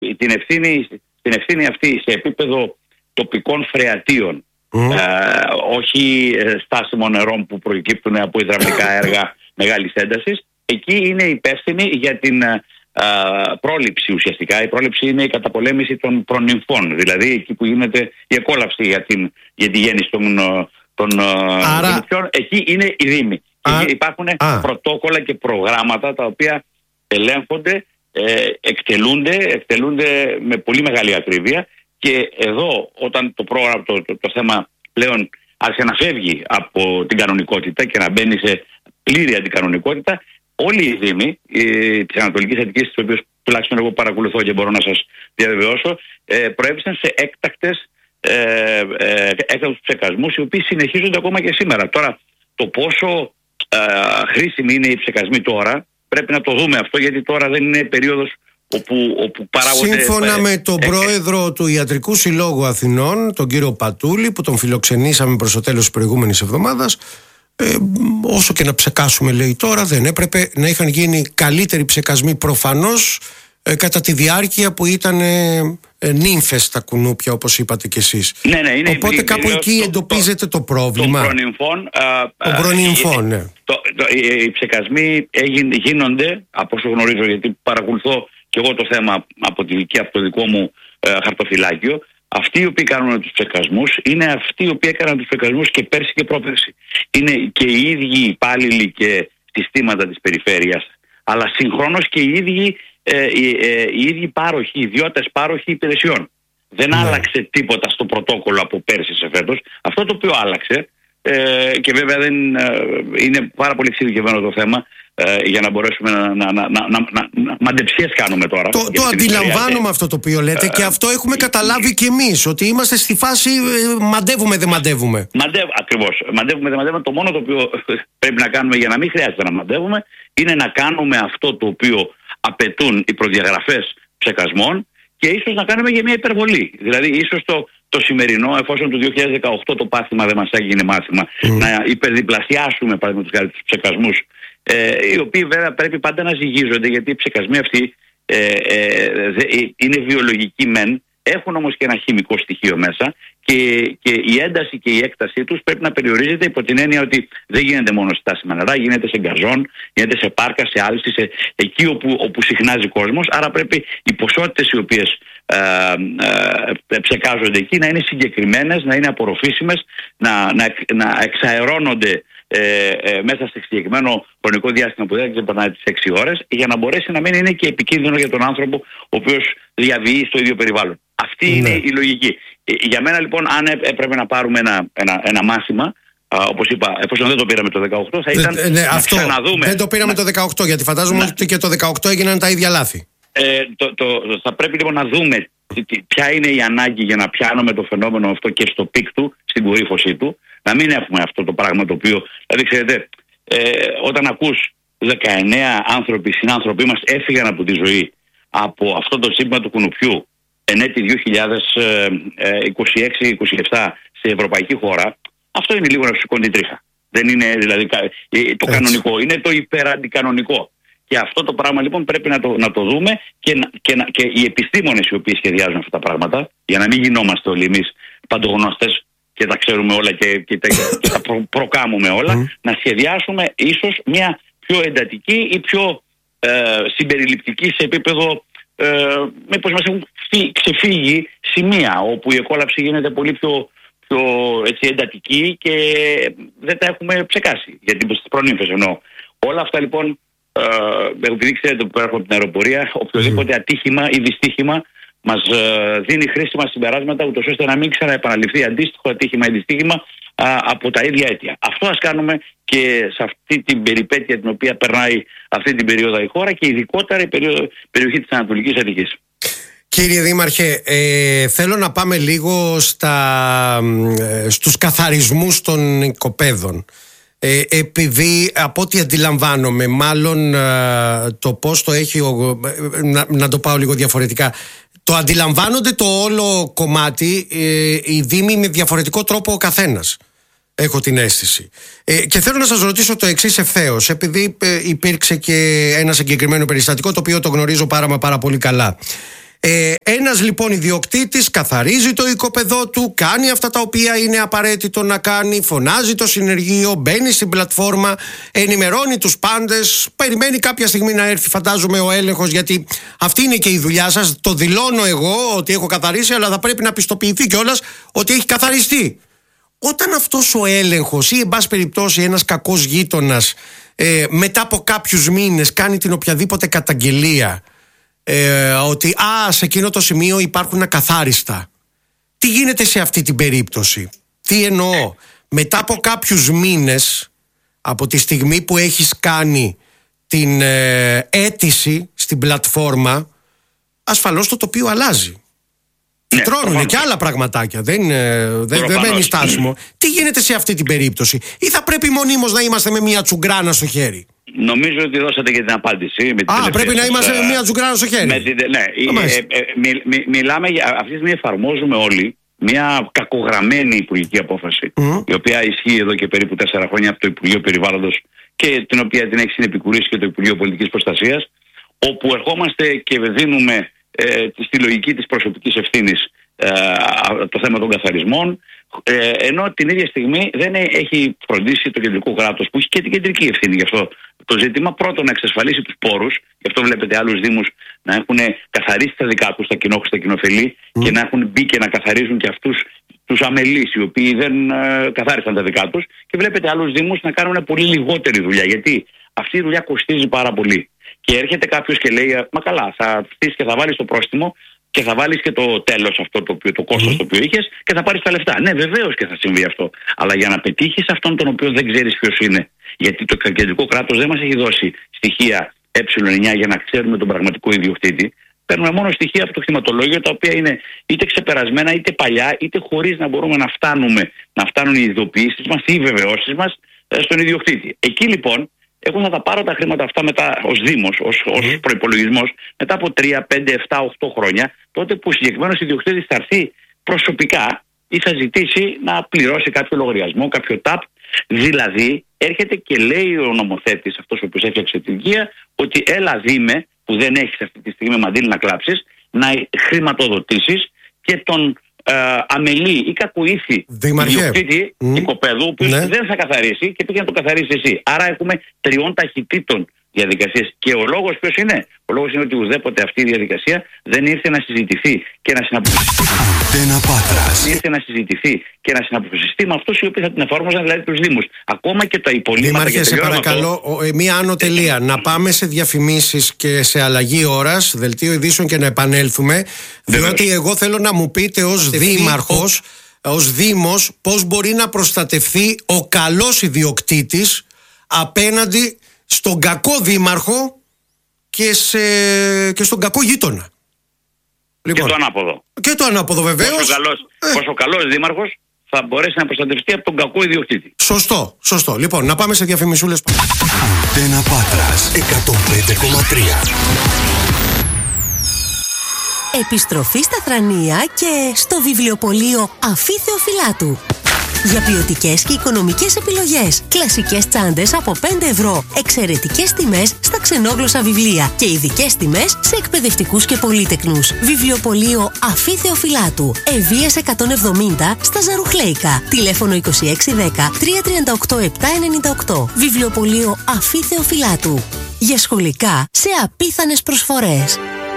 την ευθύνη αυτή σε επίπεδο τοπικών φρεατίων, όχι στάσιμων νερών που προκύπτουν από υδραυλικά έργα μεγάλης έντασης, εκεί είναι υπεύθυνη για την πρόληψη ουσιαστικά. Η πρόληψη είναι η καταπολέμηση των προνυμφών, δηλαδή εκεί που γίνεται η εκόλαυση για τη γέννηση των νυχτιών, εκεί είναι οι δήμοι. Εκεί υπάρχουν πρωτόκολλα και προγράμματα τα οποία ελέγχονται, εκτελούνται με πολύ μεγάλη ακρίβεια, και εδώ όταν το θέμα πλέον άρχισε να φεύγει από την κανονικότητα και να μπαίνει σε πλήρη αντικανονικότητα, όλοι οι δήμοι της Ανατολικής Αττικής, τις οποίες τουλάχιστον εγώ παρακολουθώ και μπορώ να σας διαβεβαιώσω, προέβησαν σε έκτακτους ψεκασμούς, οι οποίοι συνεχίζονται ακόμα και σήμερα. Τώρα, το πόσο χρήσιμοι είναι οι ψεκασμοί τώρα, πρέπει να το δούμε αυτό, γιατί τώρα δεν είναι περίοδος όπου παράγονται... Σύμφωνα με τον πρόεδρο του Ιατρικού Συλλόγου Αθηνών, τον κύριο Πατούλη, που τον φιλοξενήσαμε προς το τέλος της προηγούμενης εβδομάδας, όσο και να ψεκάσουμε, λέει, τώρα δεν έπρεπε να είχαν γίνει καλύτεροι ψεκασμοί προφανώς κατά τη διάρκεια που ήταν νύμφες τα κουνούπια, όπως είπατε κι εσείς. Ναι, είναι. Οπότε κάπου εκεί εντοπίζεται το πρόβλημα των προνυμφών. Ναι. Οι ψεκασμοί γίνονται, από όσο γνωρίζω, γιατί παρακολουθώ και εγώ το θέμα από το δικό μου χαρτοφυλάκιο. Αυτοί οι οποίοι κάνουν τους ψεκασμούς είναι αυτοί οι οποίοι έκαναν τους ψεκασμούς και πέρσι και πρόπερσι. Είναι και οι ίδιοι υπάλληλοι και συστήματα της περιφέρειας, αλλά συγχρόνως και οι ίδιοι πάροχοι, ιδιώτες πάροχοι υπηρεσιών. Δεν άλλαξε τίποτα στο πρωτόκολλο από πέρσι σε φέτος. Αυτό το οποίο άλλαξε, και βέβαια δεν είναι πάρα πολύ εξειδικευμένο το θέμα, για να μπορέσουμε να μαντεψίες κάνουμε τώρα. Το αντιλαμβάνομαι αυτό το οποίο λέτε, και αυτό έχουμε καταλάβει κι εμείς, ότι είμαστε στη φάση μαντεύουμε, δεν μαντεύουμε. Ακριβώς. Μαντεύουμε, δεν μαντεύουμε. Το μόνο το οποίο πρέπει να κάνουμε για να μην χρειάζεται να μαντεύουμε είναι να κάνουμε αυτό το οποίο απαιτούν οι προδιαγραφές ψεκασμών, και ίσως να κάνουμε για μια υπερβολή. Δηλαδή, ίσως το σημερινό, εφόσον το 2018 το πάθημα δεν μας έγινε μάθημα, να υπερδιπλασιάσουμε παραδείγματος χάρη τους ψεκασμούς, οι οποίοι βέβαια πρέπει πάντα να ζυγίζονται, γιατί οι ψεκασμοί αυτοί είναι βιολογικοί μεν, έχουν όμως και ένα χημικό στοιχείο μέσα, και η ένταση και η έκτασή τους πρέπει να περιορίζεται υπό την έννοια ότι δεν γίνεται μόνο στα στάσιμα νερά, γίνεται σε γκαζόν, γίνεται σε πάρκα, σε άλυση, εκεί όπου συχνάζει κόσμος. Άρα πρέπει οι ποσότητες οι οποίες ψεκάζονται εκεί να είναι συγκεκριμένες, να είναι απορροφήσιμες, να εξαερώνονται μέσα σε συγκεκριμένο χρονικό διάστημα που δεν ξεπερνάει τις 6 ώρες, για να μπορέσει να μην είναι και επικίνδυνο για τον άνθρωπο ο οποίος διαβιεί στο ίδιο περιβάλλον. Αυτή είναι η λογική. Για μένα λοιπόν, αν έπρεπε να πάρουμε ένα μάθημα, όπως είπα, εφόσον δεν το πήραμε το 18, θα ήταν να ξαναδούμε. Δεν το πήραμε το 18, γιατί φαντάζομαι ότι και το 18 έγιναν τα ίδια λάθη. Θα πρέπει λοιπόν να δούμε ποια είναι η ανάγκη για να πιάνουμε το φαινόμενο αυτό και στο πικ του, στην κορύφωσή του, να μην έχουμε αυτό το πράγμα το οποίο, δηλαδή ξέρετε, όταν ακούς 19 άνθρωποι, συνάνθρωποι μας έφυγαν από τη ζωή από αυτό το σύμπαν του κουνουπιού εν έτη 2026-27 σε ευρωπαϊκή χώρα, αυτό είναι λίγο να σηκώνει την τρίχα. Δεν είναι δηλαδή το κανονικό, είναι το υπεραντικανονικό. Και αυτό το πράγμα λοιπόν πρέπει να το δούμε, και οι επιστήμονες οι οποίοι σχεδιάζουν αυτά τα πράγματα, για να μην γινόμαστε όλοι εμείς παντογνώστες και τα ξέρουμε όλα και τα προκάμουμε όλα, να σχεδιάσουμε ίσως μια πιο εντατική ή πιο συμπεριληπτική σε επίπεδο, μήπως μας έχουν ξεφύγει σημεία όπου η εκόλαψη γίνεται πολύ πιο εντατική και δεν τα έχουμε ψεκάσει, γιατί στις προνύμφες εννοώ. Όλα αυτά λοιπόν, επειδή ξέρετε που έρχομαι από την αεροπορία, οποιοδήποτε ατύχημα ή δυστύχημα μας δίνει χρήσιμα συμπεράσματα, ούτως ώστε να μην ξαναεπαναληφθεί αντίστοιχο ατύχημα ή δυστύχημα από τα ίδια αίτια. Αυτό ας κάνουμε και σε αυτή την περιπέτεια την οποία περνάει αυτή την περίοδο η χώρα, και ειδικότερα η περιοχή της Ανατολικής Αττικής. Κύριε Δήμαρχε, θέλω να πάμε λίγο στους καθαρισμούς των οικοπαίδων. Επειδή από ό,τι αντιλαμβάνομαι, μάλλον το πώς το έχει, να το πάω λίγο διαφορετικά, το αντιλαμβάνονται το όλο κομμάτι οι δήμοι με διαφορετικό τρόπο ο καθένας. Έχω την αίσθηση. Και θέλω να σας ρωτήσω το εξής ευθέως, επειδή υπήρξε και ένα συγκεκριμένο περιστατικό το οποίο το γνωρίζω πάρα πολύ καλά. Ένας λοιπόν ιδιοκτήτης καθαρίζει το οικόπεδό του, κάνει αυτά τα οποία είναι απαραίτητο να κάνει, φωνάζει το συνεργείο, μπαίνει στην πλατφόρμα, ενημερώνει τους πάντες, περιμένει κάποια στιγμή να έρθει, φαντάζομαι, ο έλεγχος, γιατί αυτή είναι και η δουλειά σας. Το δηλώνω εγώ ότι έχω καθαρίσει, αλλά θα πρέπει να πιστοποιηθεί κιόλας ότι έχει καθαριστεί. Όταν αυτός ο έλεγχος ή εν πάση περιπτώσει ένας κακός γείτονας μετά από κάποιους μήνες κάνει την οποιαδήποτε καταγγελία ότι σε εκείνο το σημείο υπάρχουν ακαθάριστα, τι γίνεται σε αυτή την περίπτωση? Τι εννοώ? Μετά από κάποιους μήνες από τη στιγμή που έχεις κάνει την αίτηση στην πλατφόρμα, ασφαλώς το τοπίο αλλάζει. Τρώνουν και άλλα πραγματάκια. Δεν μένει στάσιμο. Τι γίνεται σε αυτή την περίπτωση? Ή θα πρέπει μονίμως να είμαστε με μια τσουγκράνα στο χέρι? Νομίζω ότι δώσατε και την απάντηση. Πρέπει να είμαστε με μια τσουγκράνα στο χέρι. Μιλάμε για. Αυτή τη στιγμή εφαρμόζουμε όλοι μια κακογραμμένη υπουργική απόφαση, η οποία ισχύει εδώ και περίπου 4 χρόνια από το Υπουργείο Περιβάλλοντος και την οποία την έχει συνεπικουρήσει και το Υπουργείο Πολιτικής Προστασίας, όπου ερχόμαστε και δίνουμε στη λογική της προσωπικής ευθύνης το θέμα των καθαρισμών, ενώ την ίδια στιγμή δεν έχει φροντίσει το κεντρικό κράτος, που έχει και την κεντρική ευθύνη γι' αυτό το ζήτημα, πρώτον να εξασφαλίσει τους πόρους. Γι' αυτό βλέπετε άλλους δήμους να έχουν καθαρίσει τα δικά τους, τα κοινόχρηστα κοινοφελή, και να έχουν μπει και να καθαρίζουν και αυτούς τους αμελείς, οι οποίοι δεν καθάρισαν τα δικά τους, και βλέπετε άλλους δήμους να κάνουν πολύ λιγότερη δουλειά, γιατί αυτή η δουλειά κοστίζει πάρα πολύ. Και έρχεται κάποιος και λέει: μα καλά, θα φτύσεις και θα βάλεις το πρόστιμο και θα βάλεις και το τέλος αυτό το κόστος το οποίο είχες και θα πάρεις τα λεφτά. Ναι, βεβαίως και θα συμβεί αυτό. Αλλά για να πετύχεις αυτόν τον οποίο δεν ξέρεις ποιος είναι, γιατί το κεντρικό κράτος δεν μας έχει δώσει στοιχεία ε9 για να ξέρουμε τον πραγματικό ιδιοκτήτη, παίρνουμε μόνο στοιχεία από το κτηματολόγιο, τα οποία είναι είτε ξεπερασμένα, είτε παλιά, είτε χωρίς να μπορούμε να φτάνουν οι ειδοποιήσεις μας ή οι βεβαιώσεις μας στον ιδιοκτήτη. Εκεί λοιπόν, εγώ θα τα πάρω τα χρήματα αυτά μετά ως Δήμος, ως προϋπολογισμός, μετά από 3, 5, 7, 8 χρόνια, τότε που ο συγκεκριμένος ιδιοκτήτης θα έρθει προσωπικά ή θα ζητήσει να πληρώσει κάποιο λογαριασμό, κάποιο ΤΑΠ. Δηλαδή, έρχεται και λέει ο νομοθέτης, αυτός ο οποίος έφτιαξε την υγεία, ότι έλα Δήμε, που δεν έχεις αυτή τη στιγμή μαντήλι να κλάψεις, να χρηματοδοτήσεις και τον αμελή ή κακοήθη ιδιοκτήτη οικοπαίδου, ο οποίος δεν θα καθαρίσει και πήγε να το καθαρίσει εσύ. Άρα έχουμε 3 ταχυτήτων διαδικασίες. Και ο λόγος ποιος είναι? Ο λόγος είναι ότι ουδέποτε αυτή η διαδικασία δεν ήρθε να συζητηθεί και να συναποφασιστεί. Ήρθε να συζητηθεί και να συναποφασιστεί με αυτούς οι οποίοι θα την εφάρμοζαν, δηλαδή τους Δήμους. Ακόμα και τα υπολείμματα. Δήμαρχε, σε παρακαλώ, μία άνω τελεία. Να πάμε σε διαφημίσεις και σε αλλαγή ώρας, δελτίο ειδήσεων, και να επανέλθουμε. Διότι εγώ θέλω να μου πείτε ως Δήμαρχος, ως Δήμος, πώς μπορεί να προστατευθεί ο καλός ιδιοκτήτης απέναντι στον κακό δήμαρχο και στον κακό γείτονα. Λοιπόν, και το ανάποδο. Και το ανάποδο, βεβαίως. Πόσο καλός δήμαρχος θα μπορέσει να προστατευτεί από τον κακό ιδιοκτήτη. Σωστό. Λοιπόν, να πάμε σε διαφημισούλες. Αντένα Πάτρας 105,3. Επιστροφή στα Θρανία και στο βιβλιοπωλείο Αφή Θεοφυλάτου. Για ποιοτικές και οικονομικές επιλογές. Κλασικές τσάντες από 5 ευρώ. Εξαιρετικές τιμές στα ξενόγλωσσα βιβλία. Και ειδικές τιμές σε εκπαιδευτικούς και πολύτεκνους. Βιβλιοπωλείο Αφή Θεοφυλάτου. Ευβίας 170 στα Ζαρουχλέικα. Τηλέφωνο 2610 338 798. Βιβλιοπωλείο Αφή Θεοφυλάτου. Για σχολικά σε απίθανες προσφορές.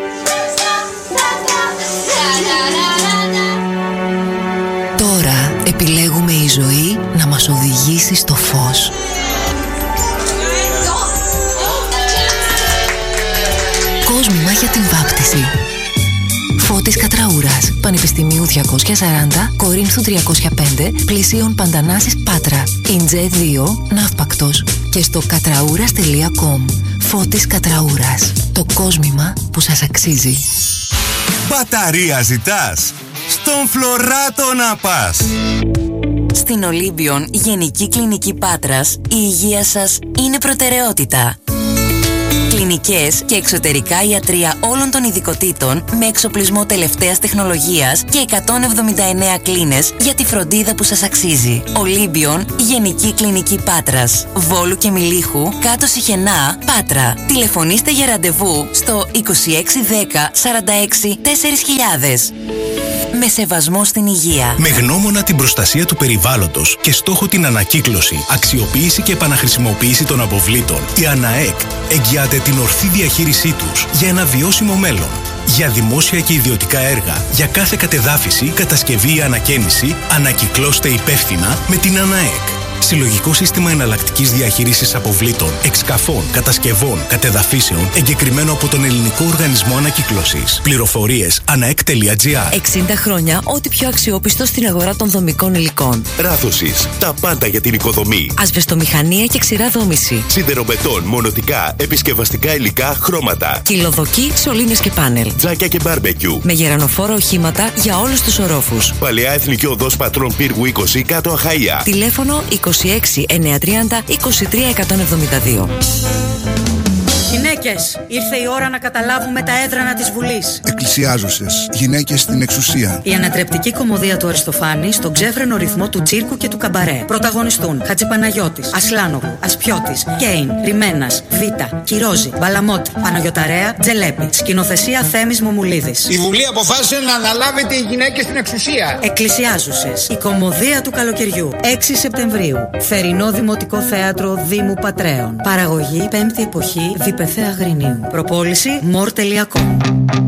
Τώρα επιλέγουμε η ζωή να μας οδηγήσει στο φως. Κόσμημα για την βάπτιση. Φώτης Κατραούρας, Πανεπιστημίου 240, Κορίνθου 305, πλησίων Παντανάσης Πάτρα. Ιντζέ 2, Ναύπακτος. Και στο κατραούρας.com. Φώτης Κατραούρας. Το κόσμημα που σας αξίζει. Μπαταρία ζητάς? Στον Φλωράτο να πας. Στην Ολύμπιον Γενική Κλινική Πάτρας, η υγεία σας είναι προτεραιότητα. κλινικές και εξωτερικά ιατρεία όλων των ειδικοτήτων με εξοπλισμό τελευταίας τεχνολογίας και 179 κλίνες για τη φροντίδα που σας αξίζει. Ολύμπιον, Γενική Κλινική Πάτρας. Βόλου και Μιλίχου, κάτω Σιχενά, Πάτρα. Τηλεφωνήστε για ραντεβού στο 2610 46 4000. Με σεβασμό στην υγεία. Με γνώμονα την προστασία του περιβάλλοντος και στόχο την ανακύκλωση, αξιοποίηση και επαναχρησιμοποίηση των αποβλήτων, η ΑΝΑΕΚ εγγυάται την ορθή διαχείρισή τους για ένα βιώσιμο μέλλον. Για δημόσια και ιδιωτικά έργα, για κάθε κατεδάφιση, κατασκευή ή ανακαίνιση, ανακυκλώστε υπεύθυνα με την ΑΝΑΕΚ. Συλλογικό σύστημα εναλλακτικής διαχείρισης αποβλήτων, εξκαφών, κατασκευών, κατεδαφίσεων, εγκεκριμένο από τον Ελληνικό Οργανισμό Ανακύκλωσης. Πληροφορίες anaek.gr. 60 χρόνια, ό,τι πιο αξιόπιστο στην αγορά των δομικών υλικών. Ράθωσης, τα πάντα για την οικοδομή. Ασβεστομηχανία και ξηρά δόμηση. Σιδεροβετόν, μονοτικά, επισκευαστικά υλικά, χρώματα. Κυλοδοκή, σωλήνες και πάνελ. Τζάκια και μπάρμπεκιου. Με γερανοφόρα οχήματα για όλους τους ορόφους. Παλαιά Εθνική Οδός Πατρών Πύργου 20, κάτω Αχαΐα. Τηλέφωνο 26 930 23 172. Γυναίκες, ήρθε η ώρα να καταλάβουμε τα έδρανα της Βουλής. Εκκλησιάζουσες, γυναίκες στην εξουσία. Η ανατρεπτική κωμωδία του Αριστοφάνη στον ξέφρενο ρυθμό του τσίρκου και του καμπαρέ. Πρωταγωνιστούν Χατζηπαναγιώτης, Ασλάνογλου, Ασπιώτης, Κέιν, Ριμένας, Βίτα, Κυρόζη, Μπαλαμότη, Παναγιωταρέα, Τζελέπη. Σκηνοθεσία Θέμης Μομουλίδης. Η Βουλή αποφάσισε να αναλάβετε οι γυναίκες στην εξουσία. Εκκλησιάζουσες, η κωμωδία του καλοκαιριού. 6 Σεπτεμβρίου. Θερινό Δημοτικό Θέατρο Δήμου Πατρέων. Παραγωγή 5η Εποχή, Διπεθέα Αγρινίου. Προπόληση more.com.